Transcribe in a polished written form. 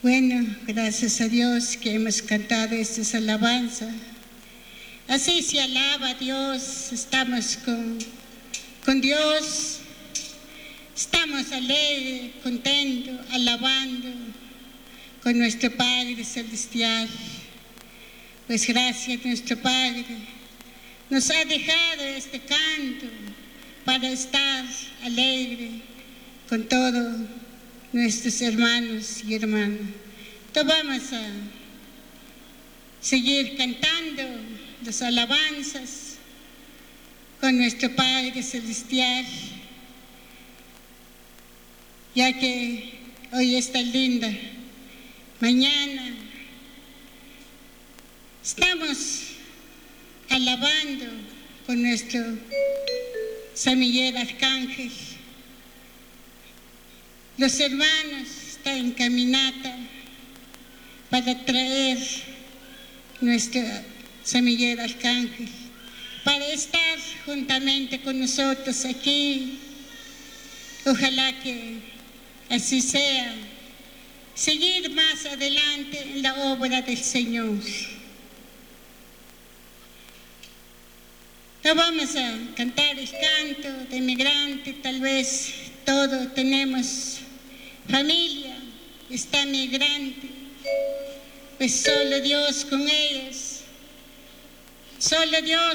Bueno, gracias a Dios que hemos cantado estas alabanzas. Así se alaba a Dios, estamos con Dios, estamos alegres, contentos, alabando con nuestro Padre Celestial. Pues gracias a nuestro Padre, nos ha dejado este canto para estar alegre con todos nuestros hermanos y hermanas. Entonces vamos a seguir cantando las alabanzas con nuestro Padre Celestial, ya que hoy está linda mañana. Estamos alabando con nuestro San Miguel Arcángel. Los hermanos están en caminata para traer nuestro San Miguel Arcángel, para estar juntamente con nosotros aquí. Ojalá que así sea, seguir más adelante en la obra del Señor. No vamos a cantar el canto de migrante, tal vez todos tenemos familia, está migrante, pues solo Dios con ellos, solo Dios